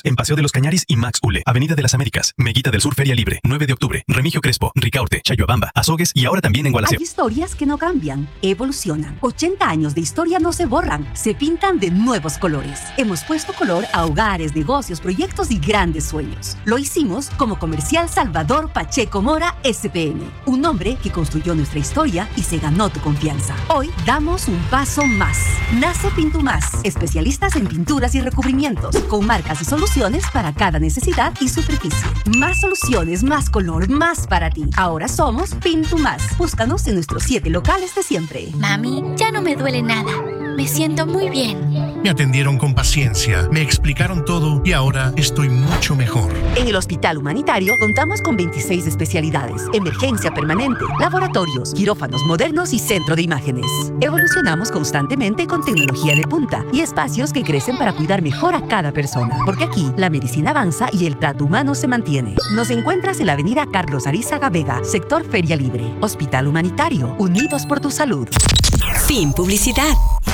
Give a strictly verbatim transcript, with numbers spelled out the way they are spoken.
Estamos en Paseo de los Cañaris y Max Ule, Avenida de las Américas, Meguita del Sur Feria Libre, nueve de octubre, Remigio Crespo, Ricaurte, Chayoabamba, Azogues y ahora también en Gualaceo. Hay historias que no cambian, evolucionan. ochenta años de historia no se borran, se pintan de nuevos colores. Hemos puesto color a hogares, negocios, proyectos y grandes sueños. Lo hicimos como Comercial Salvador Pacheco Mora S P N, un hombre que construyó nuestra historia y se ganó tu confianza. Hoy damos un paso más. Nace Pintumás, especialistas en pinturas y recubrimientos, con marcas y soluciones para cada necesidad y superficie. Más soluciones, más color, más para ti. Ahora somos Pintumás. Búscanos en nuestros siete locales de siempre. Mami, ya no me duele nada. Me siento muy bien. Me atendieron con paciencia, me explicaron todo y ahora estoy mucho mejor. En el Hospital Humanitario contamos con veintiséis especialidades, emergencia permanente, laboratorios, quirófanos modernos y centro de imágenes. Evolucionamos constantemente con tecnología de punta y espacios que crecen para cuidar mejor a cada persona. Porque aquí la medicina avanza y el trato humano se mantiene. Nos encuentras en la avenida Carlos Arizaga Vega, sector Feria Libre. Hospital Humanitario, unidos por tu salud. Sin publicidad.